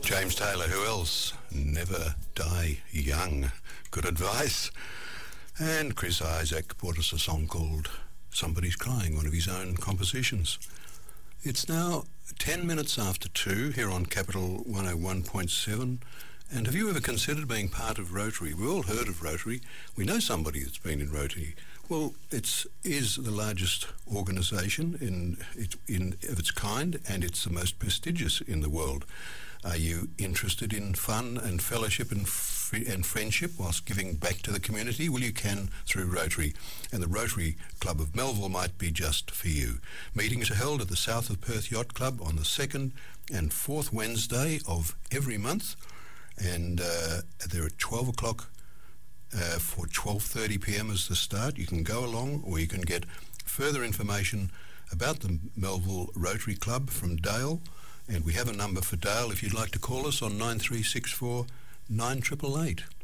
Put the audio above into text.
James Taylor, who else? Never die young. Good advice. And Chris Isaac brought us a song called Somebody's Crying, one of his own compositions. It's now 10 minutes after 2 here on Capital 101.7. And have you ever considered being part of Rotary? We've all heard of Rotary. We know somebody that's been in Rotary. Well, it is the largest organisation of its kind, and it's the most prestigious in the world. Are you interested in fun and fellowship and friendship whilst giving back to the community? Well, you can through Rotary, and the Rotary Club of Melville might be just for you. Meetings are held at the South of Perth Yacht Club on the 2nd and 4th Wednesday of every month, and they're at 12 o'clock for 12:30pm as the start. You can go along, or you can get further information about the Melville Rotary Club from Dale, and we have a number for Dale if you'd like to call us on 9364 9888.